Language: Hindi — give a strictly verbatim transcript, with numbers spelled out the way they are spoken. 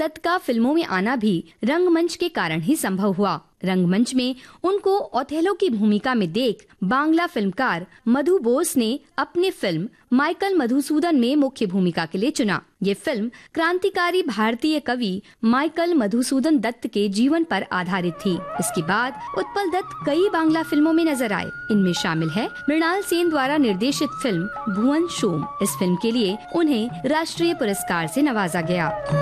दत्त का फिल्मों में आना भी रंगमंच के कारण ही संभव हुआ। रंगमंच में उनको ओथेलो की भूमिका में देख बांग्ला फिल्मकार मधु बोस ने अपनी फिल्म माइकल मधुसूदन में मुख्य भूमिका के लिए चुना। ये फिल्म क्रांतिकारी भारतीय कवि माइकल मधुसूदन दत्त के जीवन पर आधारित थी। इसके बाद उत्पल दत्त कई बांग्ला फिल्मों में नजर आए। इनमें शामिल है मृणाल सेन द्वारा निर्देशित फिल्म भुवन शोम। इस फिल्म के लिए उन्हें राष्ट्रीय पुरस्कार से नवाजा गया।